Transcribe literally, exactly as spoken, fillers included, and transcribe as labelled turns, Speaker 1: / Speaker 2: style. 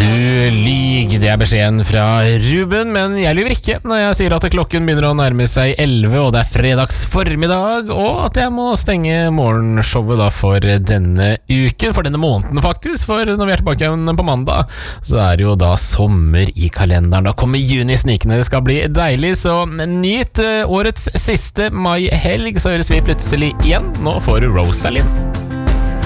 Speaker 1: Du lyg, det er beskjeden fra Ruben, men jeg lyver ikke når jeg sier at klokken begynner å nærme seg elleve, og det er fredags formiddag, og at jeg må stenge morgenshowet da for denne uken, for denne måneden faktisk, for når vi er tilbake igjen på mandag, så er det jo da sommer i kalenderen, da kommer juni snikende, det skal bli deilig, så nyt årets siste mai-helg, så høres vi plutselig igjen. Nå får du Rosalind.